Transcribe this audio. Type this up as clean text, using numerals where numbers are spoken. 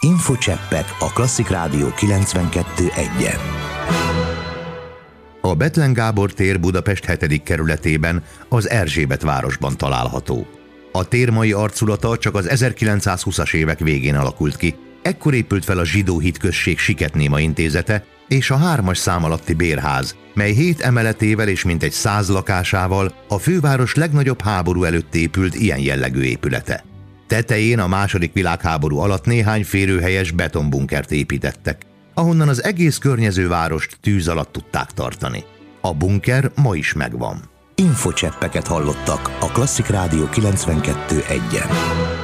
Infocseppek a Klasszik Rádió 92.1-en. A Bethlen Gábor tér Budapest 7. kerületében, az Erzsébet városban található. A tér mai arculata csak az 1920-as évek végén alakult ki. Ekkor épült fel a Zsidó Hitközség Siketnéma Intézete és a 3-as szám alatti bérház, mely 7 emeletével és mintegy 100 lakásával a főváros legnagyobb háború előtt épült ilyen jellegű épülete. Tetején a II. Világháború alatt néhány férőhelyes betonbunkert építettek, ahonnan az egész környező várost tűz alatt tudták tartani. A bunker ma is megvan. Infocseppeket hallottak a Klasszik Rádió 92.1-en.